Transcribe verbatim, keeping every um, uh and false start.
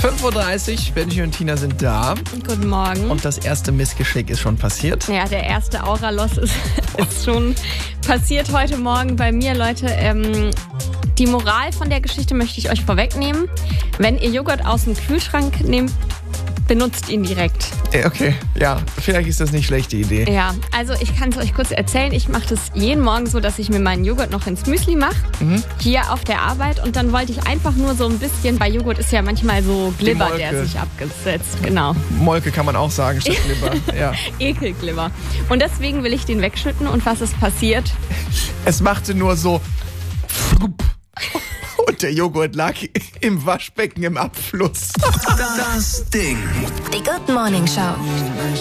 fünf Uhr dreißig, Benji und Tina sind da. Guten Morgen. Und das erste Missgeschick ist schon passiert. Ja, der erste Aura-Loss ist, ist schon passiert heute Morgen bei mir, Leute. Ähm, die Moral von der Geschichte möchte ich euch vorwegnehmen. Wenn ihr Joghurt aus dem Kühlschrank nehmt, benutzt ihn direkt. Okay, ja, vielleicht ist das nicht schlechte Idee. Ja, also ich kann es euch kurz erzählen. Ich mache das jeden Morgen so, dass ich mir meinen Joghurt noch ins Müsli mache, mhm. hier auf der Arbeit. Und dann wollte ich einfach nur so ein bisschen, bei Joghurt ist ja manchmal so Glibber, der sich abgesetzt. Genau. Molke kann man auch sagen statt Glibber. Ja. Ekelglibber. Und deswegen will ich den wegschütten. Und was ist passiert? Es machte nur so... Und der Joghurt lag im Waschbecken im Abfluss. Das Ding. Die Good Morning Show.